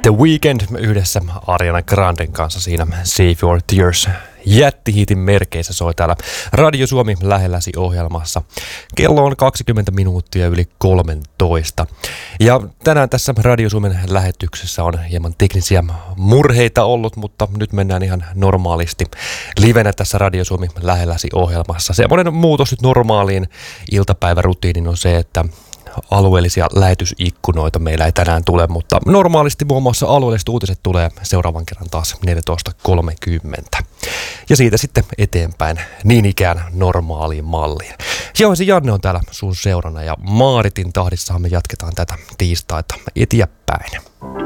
The Weeknd yhdessä Ariana Granden kanssa siinä Save Your Tears jättihiitin merkeissä soi täällä Radio Suomi lähelläsi ohjelmassa. Kello on 20 minuuttia yli 13. Ja tänään tässä Radio Suomen lähetyksessä on hieman teknisiä murheita ollut, mutta nyt mennään ihan normaalisti livenä tässä Radio Suomi lähelläsi ohjelmassa. Semmoinen muutos nyt normaaliin iltapäivärutiiniin on se, että alueellisia lähetysikkunoita meillä ei tänään tule, mutta normaalisti muun muassa alueelliset uutiset tulee seuraavan kerran taas 14.30. Ja siitä sitten eteenpäin niin ikään normaaliin malliin. Jauhesi Janne on täällä sun seurana ja Maaritin tahdissahan me jatketaan tätä tiistaita eteenpäin.